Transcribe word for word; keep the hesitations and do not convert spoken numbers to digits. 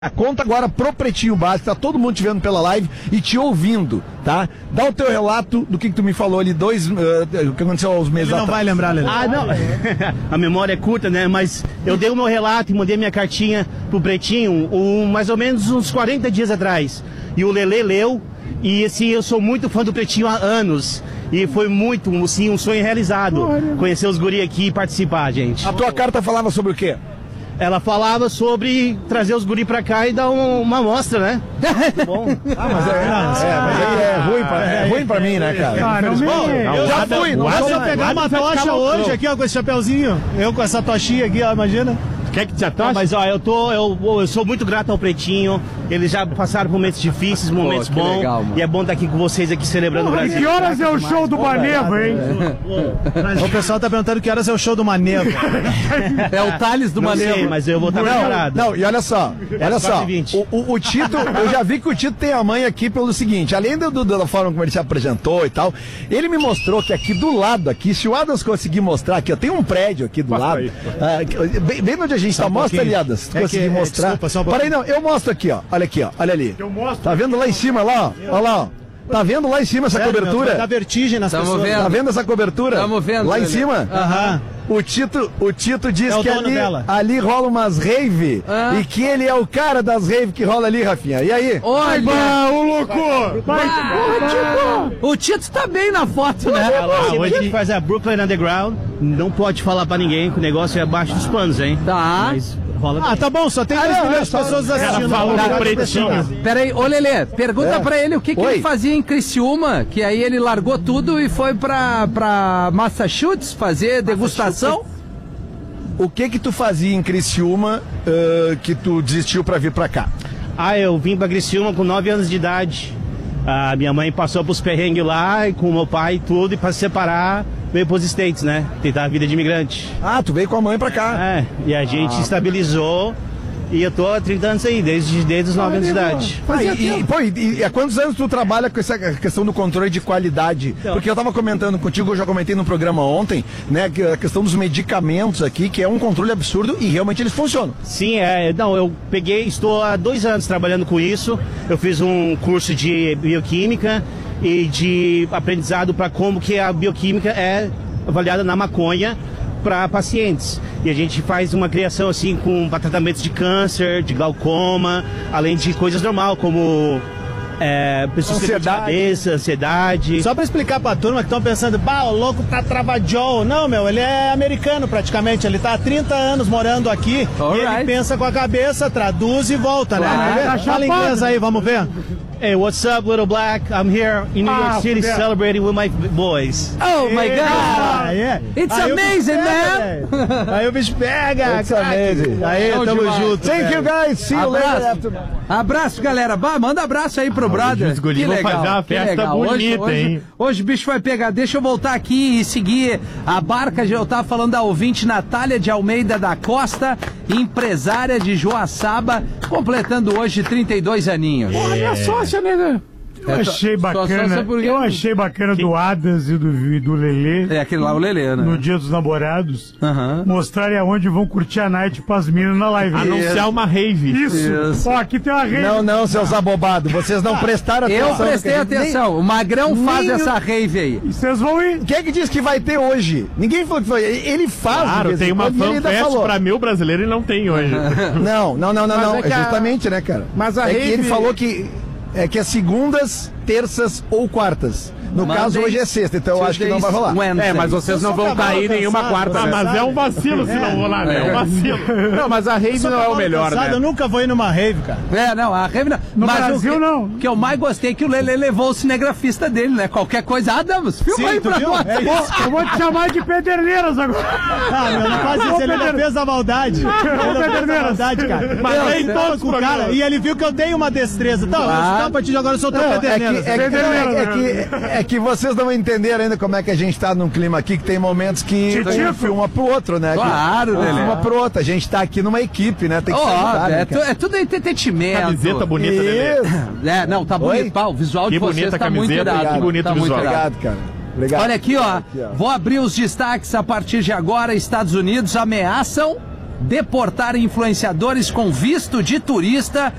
Conta agora pro Pretinho Básico, tá todo mundo te vendo pela live e te ouvindo, tá? Dá o teu relato do que, que tu me falou ali, dois, uh, o que aconteceu há uns meses atrás. Ele não vai lembrar, Lelê. Ah, não. A memória é curta, né? Mas eu dei o meu relato e mandei minha cartinha pro Pretinho um, mais ou menos uns quarenta dias atrás. E o Lelê leu, e assim, eu sou muito fã do Pretinho há anos. E foi muito, assim, um sonho realizado. Olha. Conhecer os guri aqui e participar, gente. A tua carta falava sobre o quê? Ela falava sobre trazer os guri pra cá e dar um, uma amostra, né? Muito bom. Ah, mas é, não, é, mas é, é, ruim pra, é ruim pra mim, né, cara? Ah, não me... Eu já fui. Não se eu pegar uma tocha hoje aqui, ó, com esse chapeuzinho, eu com essa tochinha aqui, ó, imagina. Quer que te atoche? Mas ó, eu tô, eu, eu sou muito grato ao Pretinho. Eles já passaram por momentos difíceis, momentos Pô, bons. Legal, e é bom estar aqui com vocês aqui celebrando Pô, o Brasil. E que horas é o show do Manevo, hein? O pessoal tá perguntando que horas é o show do Manevo. É o Thales do não Manevo. Sei, mas eu vou estar preparado. Não, e olha só, olha só. O, o, o Tito, eu já vi que o Tito tem a mãe aqui pelo seguinte, além do, do, da forma como ele se apresentou e tal, ele me mostrou que aqui do lado, aqui, se o Adams conseguir mostrar aqui, ó, tem um prédio aqui do Passa lado. Ah, bem, bem onde a gente tá, um mostra ali, Adams, se é conseguir que, mostrar. É, desculpa, um Peraí, não, eu mostro aqui, ó. Olha aqui, ó. Olha ali. Tá vendo lá em cima, lá, ó? Olha lá, ó. Tá vendo lá em cima essa Sério, cobertura? Dá vertigem nas Tamo pessoas. Vendo. Tá vendo essa cobertura? Tamo vendo. Lá em cima? Aham. O Tito, o Tito diz é que ali, ali rola umas rave ah. e que ele é o cara das rave que rola ali, Rafinha. E aí? Olha, bah, o louco! Vai, Tito! O Tito tá bem na foto, né? Ah, hoje a gente faz a Brooklyn Underground. Não pode falar pra ninguém que o negócio é abaixo dos panos, hein? Tá. Mas rola ah, tá bom, só tem dois milhões de pessoas assistindo. Falou tá, Pretinho. Peraí, ô Lelê, pergunta é. pra ele o que, que ele fazia em Criciúma, que aí ele largou tudo e foi pra, pra Massachusetts fazer degustação. O que que tu fazia em Criciúma uh, que tu desistiu pra vir pra cá? Ah, eu vim pra Criciúma com nove anos de idade. A minha mãe passou pros perrengues lá, e com meu pai e tudo, e pra se separar, veio pros States, né? Tentar a vida de imigrante. Ah, tu veio com a mãe pra cá. É, e a gente ah. estabilizou. E eu tô há trinta anos aí, desde, desde os nove ah, anos de idade. Ah, e, e, pô, e, e há quantos anos tu trabalha com essa questão do controle de qualidade? Então, porque eu tava comentando contigo, eu já comentei no programa ontem, né, que a questão dos medicamentos aqui, que é um controle absurdo e realmente eles funcionam. Sim, é, não, eu peguei, estou há dois anos trabalhando com isso, eu fiz um curso de bioquímica e de aprendizado para como que a bioquímica é avaliada na maconha para pacientes. E a gente faz uma criação assim com tratamentos de câncer, de glaucoma, além de coisas normais como é, pessoas com de cabeça, ansiedade. Só para explicar pra turma que estão pensando, bah, o louco tá travadiol. Não, meu, ele é americano praticamente, ele tá há trinta anos morando aqui. All e right. Ele pensa com a cabeça, traduz e volta, claro. Né? Tá Fala inglês aí, vamos ver. Hey, what's up, little black? I'm here in New York ah, City yeah. celebrating with my boys. Oh my God! Ah, yeah. It's aí amazing, pega, man! Aí o bicho pega! It's amazing. Aí, tamo demais. junto. Thank velho. you, guys. See you abraço. later. Abraço, galera. Bah, manda abraço aí pro ah, brother. Que legal. Vou fazer uma festa bonita, hoje, hein? Hoje, hoje o bicho vai pegar. Deixa eu voltar aqui e seguir a barca. Eu tava falando da ouvinte Natália de Almeida da Costa, empresária de Joaçaba, completando hoje trinta e dois aninhos. Porra, minha sócia, né? Eu achei bacana, eu achei bacana do Adams e do, do Lelê. É aquele lá, o Lelê, né? No Dia dos Namorados, uhum. mostrarem aonde vão curtir a night pras meninas na live. Anunciar uma rave. Isso. Isso. Ó, aqui tem uma rave. Não, não, seus abobados, vocês não prestaram atenção. Eu prestei atenção, nem... o Magrão faz nem... essa rave aí. E vocês vão ir. Quem é que disse que vai ter hoje? Ninguém falou que foi. Ele faz. Claro, tem uma fanfest pra mil brasileiros e não tem hoje. Não, não, não, não, não. É é justamente, a... né, cara? Mas a é rave... que ele falou que é que é segundas, terças ou quartas. No Monday, caso, hoje é sexta, então eu acho que não vai rolar. Wednesday. É, mas vocês não vão cair nenhuma quarta. Ah, mas é um vacilo se não rolar, né? É um vacilo. Não, mas a rave não é o melhor, né? Eu nunca vou ir numa rave, cara. É, não, a rave não. No mas Brasil, o que, não. que eu mais gostei é que o Lelê levou o cinegrafista dele, né? Qualquer coisa. Ah, Damos, filma aí pra nós. É isso. Eu vou te chamar de Pederneiras agora. Ah, meu, não faz isso. Ele não fez a maldade. Ele não fez a maldade, cara. Mas vem todos com o cara. E ele viu que eu tenho uma destreza. Então, a partir de agora eu sou teu Pederneiras. É que vocês não entenderam ainda como é que a gente tá num clima aqui que tem momentos que um filma pro outro, né? Claro, né? Um filma pro outro. A gente tá aqui numa equipe, né? Tem que oh, ser ajudado, é, né, tu, é tudo entretenimento. Camiseta bonita, Lelê. É, não, tá bonito. Pá, o visual que de vocês bonita tá camiseta, muito irado. Que bonito tá visual. Muito Obrigado, cara. Obrigado. Olha aqui, ó. Aqui, ó. Vou abrir os destaques a partir de agora. Estados Unidos ameaçam deportar influenciadores com visto de turista